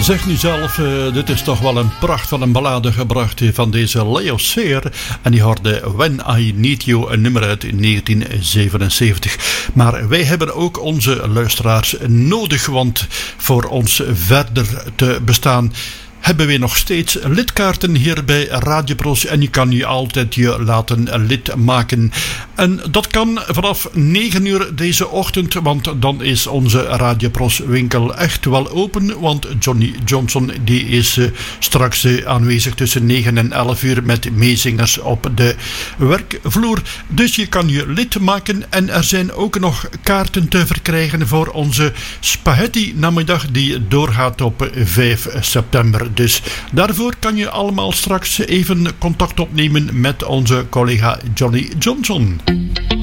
Zeg nu zelf, dit is toch wel een pracht van een ballade gebracht van deze Leo Sayer. En die hoorde When I Need You, een nummer uit 1977. Maar wij hebben ook onze luisteraars nodig, want voor ons verder te bestaan hebben we nog steeds lidkaarten hier bij Radio Pros en je kan je altijd je laten lid maken. En dat kan vanaf 9 uur deze ochtend, want dan is onze Radio Pros winkel echt wel open, want Johnny Johnson die is straks aanwezig tussen 9 en 11 uur met meezingers op de werkvloer. Dus je kan je lid maken en er zijn ook nog kaarten te verkrijgen voor onze spaghetti namiddag die doorgaat op 5 september. Dus daarvoor kan je allemaal straks even contact opnemen met onze collega Johnny Johnson.